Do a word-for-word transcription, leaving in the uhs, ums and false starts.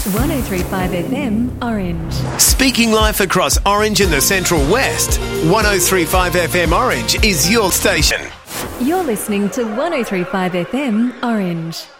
one oh three point five F M Orange. Speaking life across Orange and the Central West, one oh three point five F M Orange is your station. You're listening to one oh three point five F M Orange.